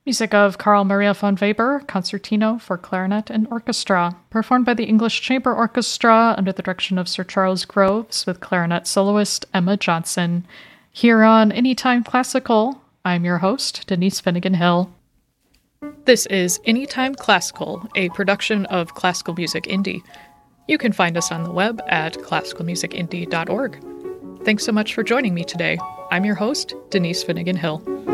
Music of Carl Maria von Weber, Concertino for Clarinet and Orchestra, performed by the English Chamber Orchestra under the direction of Sir Charles Groves with clarinet soloist Emma Johnson. Here on Anytime Classical, I'm your host, Denise Finnegan Hill. This is Anytime Classical, a production of Classical Music Indie. You can find us on the web at classicalmusicindie.org. Thanks so much for joining me today. I'm your host, Denise Finnegan Hill.